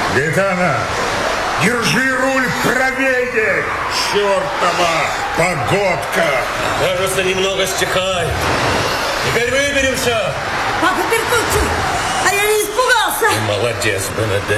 Гайтана, держи руль правее! Чертова погодка! Кажется, немного стихает. Теперь выберемся. Папа Пертуcci, а я не испугался. Молодец, Бенедетто.